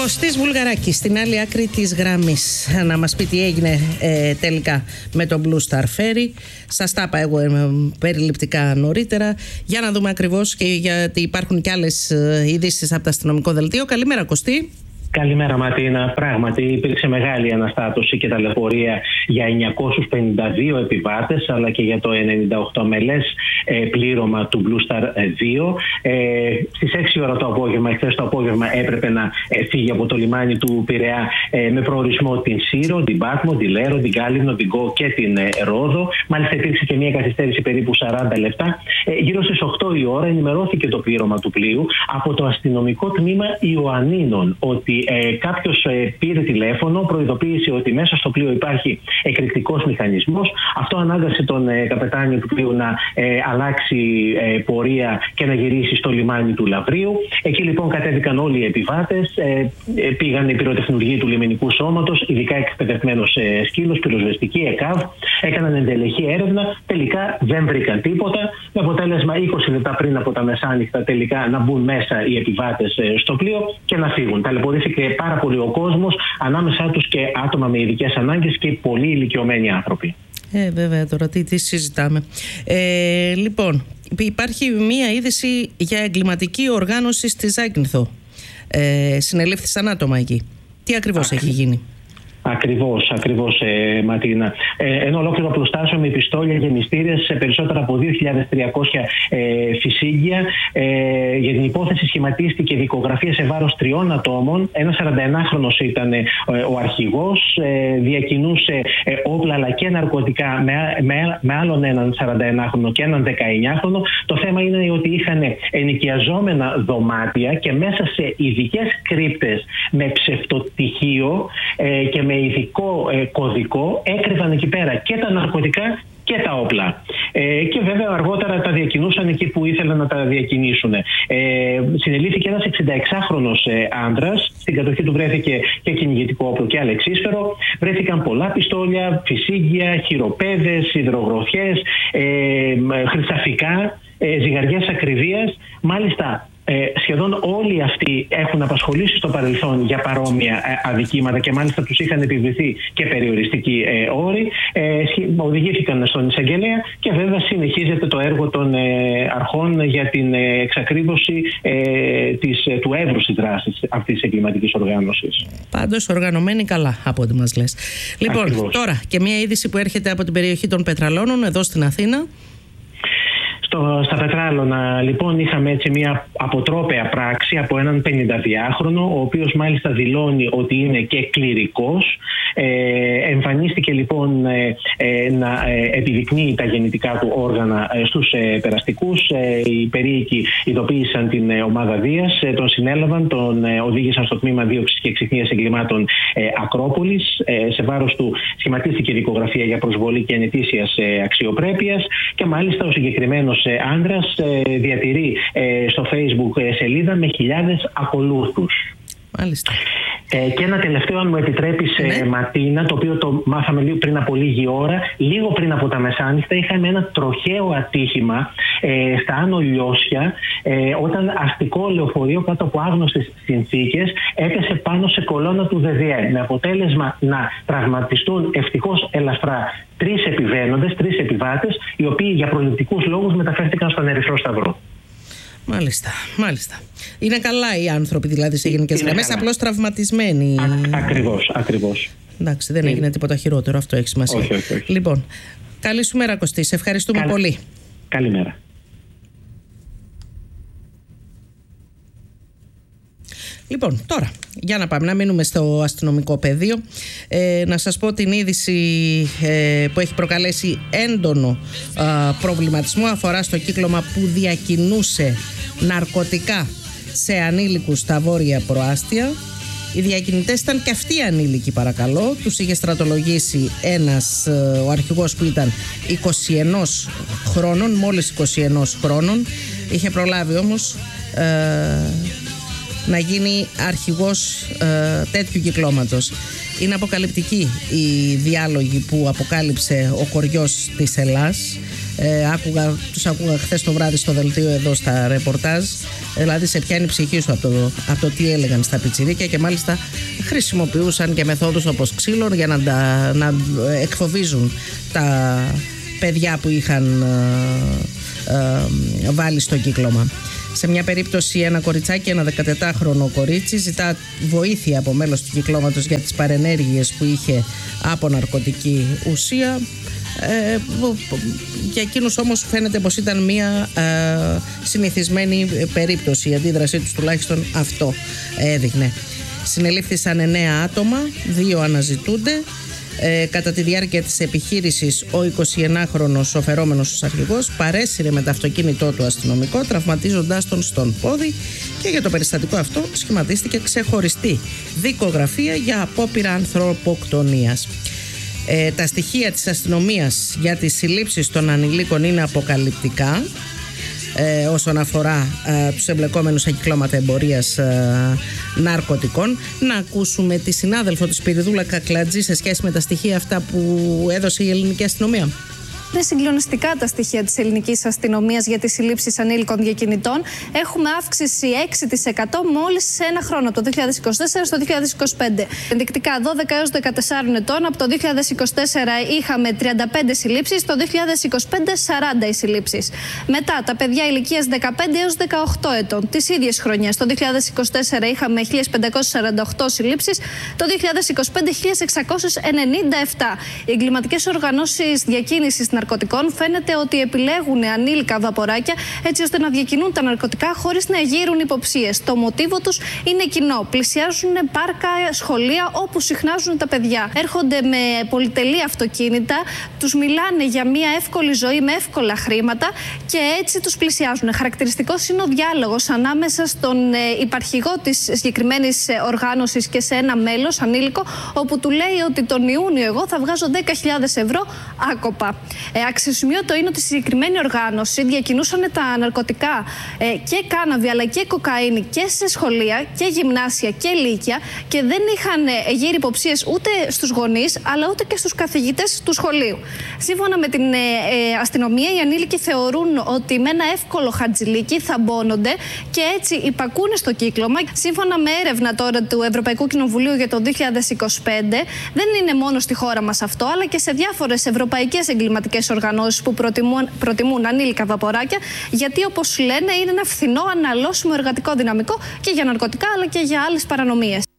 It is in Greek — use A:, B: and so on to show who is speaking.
A: Κωστής Βουλγαράκης στην άλλη άκρη της γραμμής, να μας πει τι έγινε τελικά με τον Blue Star Ferry. Σας τα είπα εγώ περιληπτικά νωρίτερα, για να δούμε ακριβώς, και γιατί υπάρχουν και άλλες ειδήσεις από το αστυνομικό δελτίο. Καλημέρα, Κωστή.
B: Καλημέρα, Ματίνα. Πράγματι υπήρξε μεγάλη αναστάτωση και ταλαιπωρία για 952 επιβάτες, αλλά και για το 98 μελές πλήρωμα του Blue Star 2. Στις 6 ώρα το απόγευμα, εχθές το απόγευμα, έπρεπε να φύγει από το λιμάνι του Πειραιά με προορισμό την Σύρο, την Πάτμο, την Λέρο, την Κάλυμνο, την Κο και την Ρόδο. Μάλιστα υπήρξε και μια καθυστέρηση περίπου 40 λεπτά. Γύρω στις 8 η ώρα ενημερώθηκε το πλήρωμα του πλοίου από το αστυνομικό τμήμα Ιωαννίνων ότι κάποιος πήρε τηλέφωνο, προειδοποίησε ότι μέσα στο πλοίο υπάρχει εκρηκτικός μηχανισμός. Αυτό ανάγκασε τον καπετάνιο του πλοίου να αλλάξει πορεία και να γυρίσει στο λιμάνι του Λαβρίου. Εκεί λοιπόν κατέβηκαν όλοι οι επιβάτες, πήγαν οι πυροτεχνουργοί του λιμενικού σώματος, ειδικά εκπαιδευμένος σκύλος, πυροσβεστική, ΕΚΑΒ, έκαναν εντελεχή έρευνα. Τελικά δεν βρήκαν τίποτα. Με αποτέλεσμα 20 λεπτά πριν από τα μεσάνυχτα τελικά να μπουν μέσα οι επιβάτες στο πλοίο και να φύγουν. Ταλαιπωρήθηκε πάρα πολύ ο κόσμος, ανάμεσά τους και άτομα με ειδικές ανάγκες και πολύ ηλικιωμένοι άνθρωποι.
A: Βέβαια, τώρα τι συζητάμε. Λοιπόν, υπάρχει μία είδηση για εγκληματική οργάνωση στη Ζάκυνθο. Συνελήφθησαν άτομα εκεί. Τι ακριβώς έχει γίνει?
B: Ακριβώς, Ματίνα. Ένα ολόκληρο πλουστάσιο με πιστόλια και μυστήρες σε περισσότερα από 2.300 φυσίγγια. Για την υπόθεση σχηματίστηκε δικογραφία σε βάρος 3 ατόμων. Ένας 41χρονος ήταν ο αρχηγός, διακινούσε όπλα αλλά και ναρκωτικά με άλλον έναν 41χρονο και έναν 19χρονο. Το θέμα είναι ότι είχαν ενοικιαζόμενα δωμάτια και μέσα σε ειδικές κρύπτες με ψευτοτυχείο και με ειδικό κωδικό έκρυβαν εκεί πέρα και τα ναρκωτικά και τα όπλα. Και βέβαια αργότερα τα διακινούσαν εκεί που ήθελαν να τα διακινήσουν. Συνελήφθηκε ένας 66χρονος άντρας. Στην κατοχή του βρέθηκε και κυνηγητικό όπλο και αλεξίσφαιρο. Βρέθηκαν πολλά πιστόλια, φυσίγγια, χειροπέδες, υδρογροθιές, χρυσαφικά, ζυγαριές ακριβίας. Μάλιστα, σχεδόν όλοι αυτοί έχουν απασχολήσει στο παρελθόν για παρόμοια αδικήματα και μάλιστα τους είχαν επιβληθεί και περιοριστικοί όροι. Οδηγήθηκαν στον εισαγγελέα και βέβαια συνεχίζεται το έργο των αρχών για την εξακρίβωση του εύρους της δράσης αυτής της εγκληματικής οργάνωσης. Πάντως
A: οργανωμένη καλά από ό,τι μας λες. Λοιπόν, ακριβώς. Τώρα και μια είδηση που έρχεται από την περιοχή των Πετραλώνων εδώ στην Αθήνα.
B: Στα Πετράλωνα λοιπόν είχαμε έτσι μια αποτρόπαια πράξη από έναν 52χρονο, ο οποίος μάλιστα δηλώνει ότι είναι και κληρικός. Εμφανίστηκε λοιπόν να επιδεικνύει τα γεννητικά του όργανα στους περαστικούς. Οι περίοικοι ειδοποίησαν την ομάδα Δίας, τον συνέλαβαν, τον οδήγησαν στο τμήμα δίωξης και εξιχνίας εγκλημάτων Ακρόπολης. Σε βάρος του σχηματίστηκε δικογραφία για προσβολή και ανετήσιας αξιοπρέπειας και μάλιστα ο συγκεκριμένος άντρας διατηρεί στο Facebook σελίδα με χιλιάδες ακολούθους.
A: Μάλιστα.
B: Και ένα τελευταίο, αν μου επιτρέπεις, Ματίνα, το οποίο το μάθαμε πριν από λίγη ώρα, λίγο πριν από τα μεσάνυχτα, είχαμε ένα τροχαίο ατύχημα στα Άνω Λιώσια, όταν αστικό λεωφορείο κάτω από άγνωστες συνθήκες έπεσε πάνω σε κολόνα του ΔΔΕ, με αποτέλεσμα να τραυματιστούν ευτυχώς ελαφρά 3 επιβαίνοντες, 3 επιβάτες, οι οποίοι για προληπτικούς λόγους μεταφέρθηκαν στον Ερυθρό Σταυρό.
A: Μάλιστα. Είναι καλά οι άνθρωποι δηλαδή σε γενικές γραμμές, απλώς τραυματισμένοι.
B: Ακριβώς.
A: Εντάξει, δεν έγινε τίποτα χειρότερο, αυτό έχει σημασία.
B: Όχι.
A: Λοιπόν, καλή σου μέρα, Κωστή, σε ευχαριστούμε πολύ.
B: Καλημέρα.
A: Λοιπόν, τώρα, για να πάμε, να μείνουμε στο αστυνομικό πεδίο. Να σας πω την είδηση που έχει προκαλέσει έντονο προβληματισμό. Αφορά στο κύκλωμα που διακινούσε ναρκωτικά σε ανήλικους στα βόρεια προάστια. Οι διακινητές ήταν και αυτοί ανήλικοι, παρακαλώ. Τους είχε στρατολογήσει ο αρχηγός που ήταν 21 χρόνων, μόλις 21 χρόνων. Είχε προλάβει όμως να γίνει αρχηγός τέτοιου κυκλώματος. Είναι αποκαλυπτική η διάλογη που αποκάλυψε ο κοριός της Ελλάς. Τους άκουγα χθες το βράδυ στο δελτίο εδώ στα ρεπορτάζ. Δηλαδή σε πιάνει η ψυχή σου από το τι έλεγαν στα πιτσιρίκια, και μάλιστα χρησιμοποιούσαν και μεθόδους όπως ξύλων για να εκφοβίζουν τα παιδιά που είχαν βάλει στο κύκλωμα. Σε μια περίπτωση ένα κοριτσάκι, ένα 14χρονο κορίτσι, ζητά βοήθεια από μέλος του κυκλώματος για τις παρενέργειες που είχε από ναρκωτική ουσία. Για εκείνους όμως φαίνεται πως ήταν μια συνηθισμένη περίπτωση. Η αντίδρασή τους τουλάχιστον αυτό έδειχνε. Συνελήφθησαν 9 άτομα, 2 αναζητούνται. Κατά τη διάρκεια της επιχείρησης, ο 21χρονος σοφερόμενος αρχηγός παρέσυρε με το αυτοκίνητό του αστυνομικό, τραυματίζοντάς τον στον πόδι, και για το περιστατικό αυτό σχηματίστηκε ξεχωριστή δικογραφία για απόπειρα ανθρωποκτονίας. Τα στοιχεία της αστυνομίας για τις συλλήψεις των ανηλίκων είναι αποκαλυπτικά όσον αφορά τους εμπλεκόμενους σε κυκλώματα εμπορίας ναρκωτικών. Να ακούσουμε τη συνάδελφο της Σπυριδούλα Κακλατζή σε σχέση με τα στοιχεία αυτά που έδωσε η ελληνική αστυνομία.
C: Είναι συγκλονιστικά τα στοιχεία της ελληνικής αστυνομίας για τις συλλήψεις ανήλικων διακινητών. Έχουμε αύξηση 6% μόλις σε ένα χρόνο, από το 2024 στο 2025. Ενδεικτικά 12 έως 14 ετών, από το 2024 είχαμε 35 συλλήψεις, το 2025 40 οι συλλήψεις. Μετά τα παιδιά ηλικίας 15 έως 18 ετών, τις ίδιες χρονιές, το 2024 είχαμε 1548 συλλήψεις, το 2025 1697. Οι εγκληματικές οργανώσεις διακίνησης ναρκωτικών φαίνεται ότι επιλέγουν ανήλικα βαποράκια έτσι ώστε να διακινούν τα ναρκωτικά χωρίς να εγείρουν υποψίες. Το μοτίβο τους είναι κοινό. Πλησιάζουν πάρκα, σχολεία όπου συχνάζουν τα παιδιά. Έρχονται με πολυτελή αυτοκίνητα, τους μιλάνε για μια εύκολη ζωή με εύκολα χρήματα και έτσι τους πλησιάζουν. Χαρακτηριστικός είναι ο διάλογος ανάμεσα στον υπαρχηγό της συγκεκριμένης οργάνωσης και σε ένα μέλος ανήλικο, όπου του λέει ότι τον Ιούνιο εγώ θα βγάζω 10.000 ευρώ άκοπα. Αξιοσημείωτο είναι ότι η συγκεκριμένη οργάνωση διακινούσαν τα ναρκωτικά και κάναβη αλλά και κοκαίνη και σε σχολεία και γυμνάσια και λύκεια, και δεν είχαν γύρει υποψίες ούτε στους γονείς αλλά ούτε και στους καθηγητές του σχολείου. Σύμφωνα με την αστυνομία, οι ανήλικοι θεωρούν ότι με ένα εύκολο χατζηλίκι θα μπώνονται και έτσι υπακούνε στο κύκλωμα. Σύμφωνα με έρευνα τώρα του Ευρωπαϊκού Κοινοβουλίου για το 2025, δεν είναι μόνο στη χώρα μας αυτό, αλλά και σε διάφορες ευρωπαϊκές εγκληματικές οργανώσεις που προτιμούν ανήλικα βαποράκια, γιατί όπως λένε είναι ένα φθηνό αναλώσιμο εργατικό δυναμικό και για ναρκωτικά αλλά και για άλλες παρανομίες.